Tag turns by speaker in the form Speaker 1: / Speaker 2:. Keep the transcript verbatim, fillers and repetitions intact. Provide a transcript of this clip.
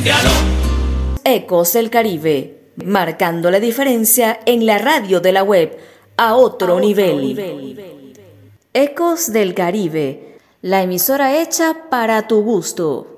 Speaker 1: Ecos del Caribe, marcando la diferencia en la radio de la web a otro, a nivel. otro nivel. Ecos del Caribe, la emisora hecha para tu gusto.